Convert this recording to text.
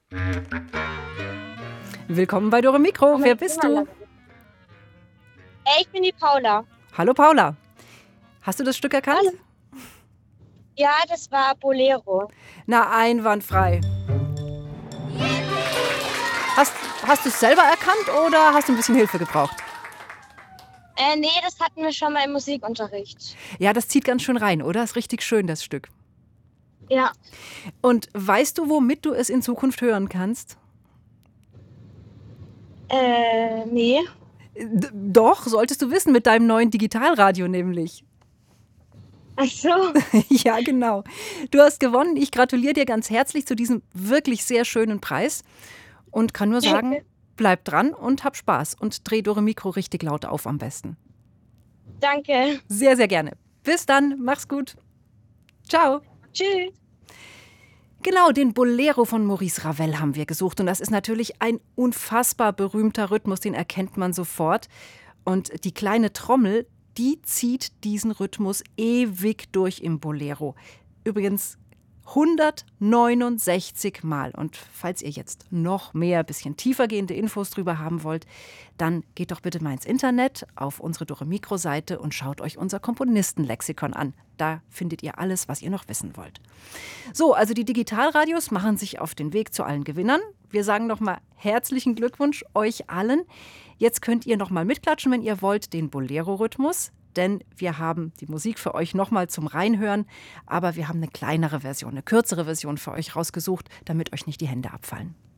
Willkommen bei Dore Mikro. Wer bist du? Ich bin die Paula. Hallo Paula. Hast du das Stück erkannt? Hallo. Ja, das war Bolero. Na, einwandfrei. Hast du es selber erkannt oder hast du ein bisschen Hilfe gebraucht? Nee, das hatten wir schon mal im Musikunterricht. Ja, das zieht ganz schön rein, oder? Ist richtig schön, das Stück. Ja. Und weißt du, womit du es in Zukunft hören kannst? Nee. Doch, solltest du wissen, mit deinem neuen Digitalradio nämlich. Ach so. Ja, genau. Du hast gewonnen. Ich gratuliere dir ganz herzlich zu diesem wirklich sehr schönen Preis und kann nur sagen, bleib dran und hab Spaß und dreh Dore Mikro richtig laut auf am besten. Danke. Sehr, sehr gerne. Bis dann, mach's gut. Ciao. Tschüss. Genau, den Bolero von Maurice Ravel haben wir gesucht. Und das ist natürlich ein unfassbar berühmter Rhythmus, den erkennt man sofort. Und die kleine Trommel, die zieht diesen Rhythmus ewig durch im Bolero. Übrigens 169 Mal. Und falls ihr jetzt noch mehr, bisschen tiefergehende Infos drüber haben wollt, dann geht doch bitte mal ins Internet auf unsere Dore Mikro Seite und schaut euch unser Komponistenlexikon an. Da findet ihr alles, was ihr noch wissen wollt. So, also die Digitalradios machen sich auf den Weg zu allen Gewinnern. Wir sagen nochmal herzlichen Glückwunsch euch allen. Jetzt könnt ihr nochmal mitklatschen, wenn ihr wollt, den Bolero-Rhythmus. Denn wir haben die Musik für euch nochmal zum Reinhören. Aber wir haben eine kleinere Version, eine kürzere Version für euch rausgesucht, damit euch nicht die Hände abfallen.